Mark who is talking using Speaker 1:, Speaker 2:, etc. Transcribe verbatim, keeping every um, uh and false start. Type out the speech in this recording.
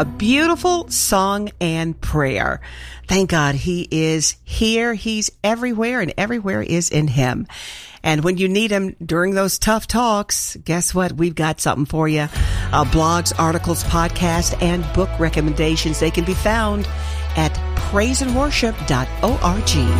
Speaker 1: a beautiful song and prayer. Thank God he is here. He's everywhere, and everywhere is in him. And when you need him during those tough talks, guess what? We've got something for you. Uh, blogs, articles, podcasts, and book recommendations. They can be found at praise and worship dot org.